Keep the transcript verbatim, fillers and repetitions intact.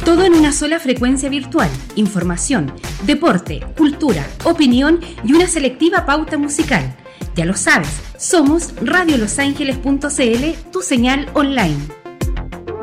Todo en una sola frecuencia virtual. Información, deporte, cultura, opinión y una selectiva pauta musical. Ya lo sabes, somos radio los ángeles punto c l, tu señal online.